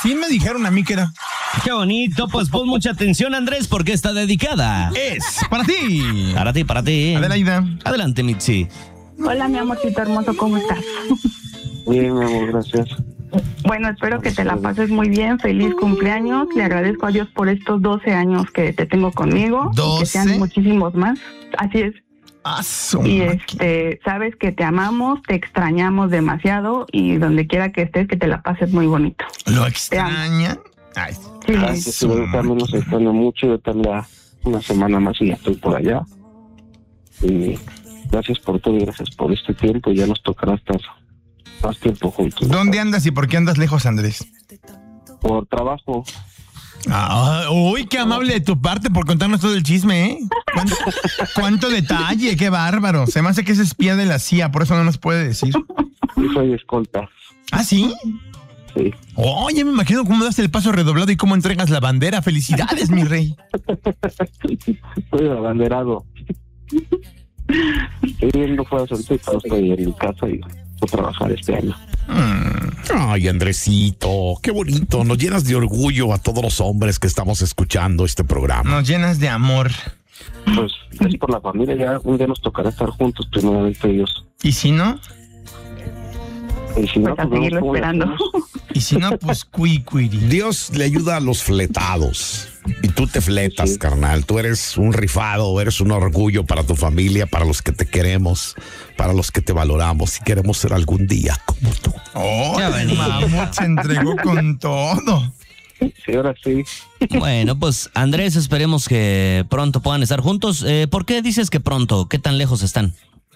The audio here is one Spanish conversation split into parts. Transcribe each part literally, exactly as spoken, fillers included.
fin me dijeron a mí que era. Qué bonito, pues pon mucha atención, Andrés, porque está dedicada. Es para ti. Para ti, para ti. Adelaida. Adelante, Mitzi. Hola, mi amorcito hermoso, ¿cómo estás? Bien, mi amor, gracias. Bueno, espero que te la pases muy bien. Feliz cumpleaños. Le agradezco a Dios por estos doce años que te tengo conmigo. ¿doce? Que sean muchísimos más. Así es. Ah, su Y máquina. este, sabes que te amamos, te extrañamos demasiado y donde quiera que estés, que te la pases muy bonito. ¿Lo extraña? Ay, Sí. Gracias, su yo también los máquina. extraño mucho. Yo también ya una semana más y ya estoy por allá. Y gracias por todo y gracias por este tiempo. Ya nos tocará estar más tiempo juntos. ¿Dónde andas y por qué andas lejos, Andrés? Por trabajo. Ah, uy, qué amable de tu parte por contarnos todo el chisme, ¿eh? ¿Cuánto, cuánto detalle, qué bárbaro. Se me hace que es espía de la C I A, por eso no nos puede decir. Yo soy escolta. ¿Ah, sí? Sí. Oye, me imagino cómo das el paso redoblado y cómo entregas la bandera. Felicidades, mi rey. Soy abanderado. Estoy viendo fuera ahorita, pero estoy en mi casa y voy a trabajar este año. Ay, Andresito, qué bonito. Nos llenas de orgullo a todos los hombres que estamos escuchando este programa. Nos llenas de amor. Pues es por la familia. Ya un día nos tocará estar juntos, primeramente ellos. ¿Y si no? Y si no, Pues a pues vemos seguirlo cómo le esperando. hacemos. Y si no, pues cuicuiri. Dios le ayuda a los fletados. Y tú te fletas, Sí. carnal. Tú eres un rifado, eres un orgullo para tu familia, para los que te queremos, para los que te valoramos y queremos ser algún día como tú. Oh, Qué el bonito. mamut se entregó con todo. Sí, ahora sí. Bueno, pues Andrés, esperemos que pronto puedan estar juntos. Eh, ¿Por qué dices que pronto? ¿Qué tan lejos están?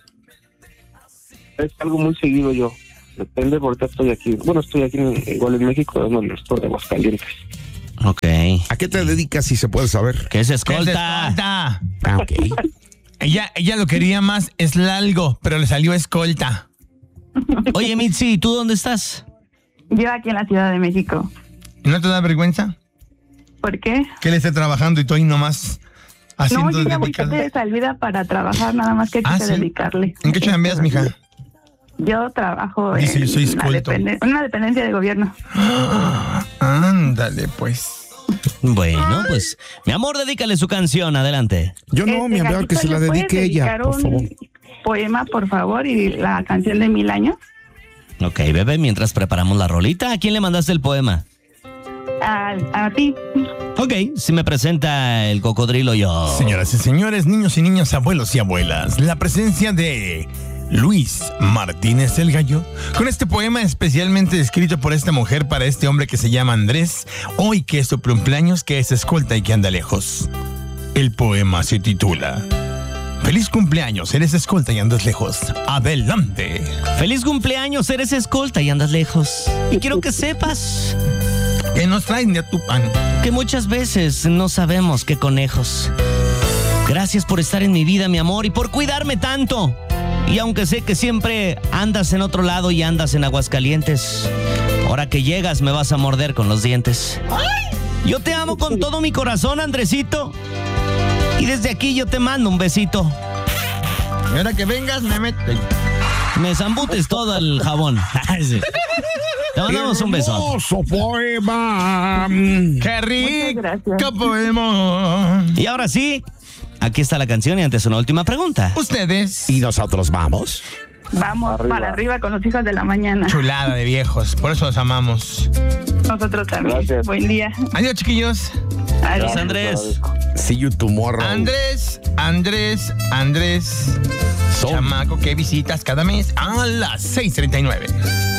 Es algo muy seguido yo. Depende, porque estoy aquí. Bueno, estoy aquí en, igual en México, en el estado de Aguascalientes. Ok. ¿A qué te dedicas, si se puede saber? ¿Qué es ¿Qué es escolta? escolta? Ah, ok. Ella, ella lo quería más eslalgo, pero le salió escolta. Oye, Mitzi, ¿tú dónde estás? Yo aquí en la Ciudad de México. ¿Y no te da vergüenza ¿Por qué? que él esté trabajando y tú ahí nomás No, haciendo yo ya voy dedicado? de salida para trabajar, nada más que Ah, quise ¿sí? dedicarle. ¿En qué chambeas, mija? Yo trabajo Dice, en yo soy una, escolto. depende- una dependencia de gobierno. Ándale, pues. Bueno, pues, mi amor, dedícale su canción, adelante. Yo no, Este, mi amor, Gallito, que se la ¿le puedes dedique ella, dedicar por un favor. poema, por favor, y la canción de Mil Años? Ok, bebé, mientras preparamos la rolita, ¿a quién le mandaste el poema? A, a ti. Ok, si me presenta el cocodrilo yo. Señoras y señores, niños y niñas, abuelos y abuelas, la presencia de Luis Martínez el Gallo, con este poema especialmente escrito por esta mujer para este hombre que se llama Andrés, hoy que es su cumpleaños, que es escolta y que anda lejos. El poema se titula Feliz cumpleaños, eres escolta y andas lejos. Adelante. Feliz cumpleaños, eres escolta y andas lejos. Y quiero que sepas ¿Qué nos traen de tu pan? que muchas veces no sabemos qué conejos. Gracias por estar en mi vida, mi amor, y por cuidarme tanto. Y aunque sé que siempre andas en otro lado y andas en Aguascalientes, ahora que llegas me vas a morder con los dientes. Yo te amo con todo mi corazón, Andresito. Y desde aquí yo te mando un besito. Y ahora que vengas, me meto. Me zambutes todo el jabón. Sí. Te mandamos un beso. Hermoso poema. ¡Qué rico gracias. poema! Y ahora sí, aquí está la canción y antes una última pregunta. Ustedes. Y nosotros vamos. Vamos Arriba. para arriba con los hijos de la mañana. Chulada de viejos, por eso los amamos. Nosotros también. Gracias. Buen día. Adiós, chiquillos. Adiós. Andrés. See you tomorrow. Andrés, Andrés, Andrés. Son- Chamaco que visitas cada mes a las seis treinta y nueve.